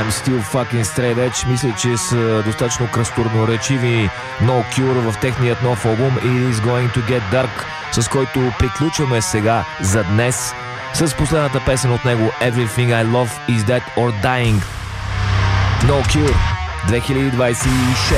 I'm still fucking straight edge. Мисля, че са достатъчно кръстурноречиви No Cure в техният нов албум It is going to get dark, с който приключваме сега за днес с последната песен от него Everything I Love Is Dead or Dying. No Cure 2026.